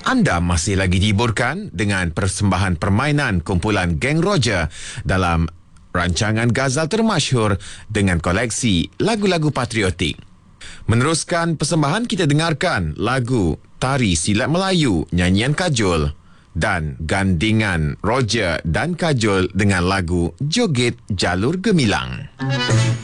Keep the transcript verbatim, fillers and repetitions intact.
Anda masih lagi dihiburkan dengan persembahan permainan kumpulan Geng Roger dalam rancangan Ghazal Termasyhur dengan koleksi lagu-lagu patriotik. Meneruskan persembahan, kita dengarkan lagu Tari Silat Melayu nyanyian Kajol dan gandingan Roger dan Kajol dengan lagu Joget Jalur Gemilang.